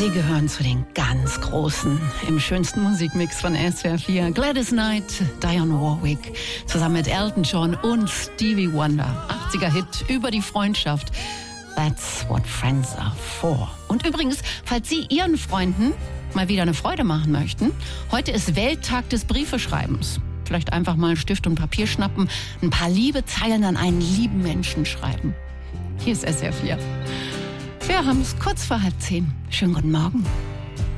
Sie gehören zu den ganz Großen im schönsten Musikmix von SWR 4. Gladys Knight, Dionne Warwick, zusammen mit Elton John und Stevie Wonder. 80er-Hit über die Freundschaft. That's what friends are for. Und übrigens, falls Sie Ihren Freunden mal wieder eine Freude machen möchten, heute ist Welttag des Briefeschreibens. Vielleicht einfach mal Stift und Papier schnappen, ein paar liebe Zeilen an einen lieben Menschen schreiben. Hier ist SWR 4. Wir haben es kurz vor 9:30. Schönen guten Morgen.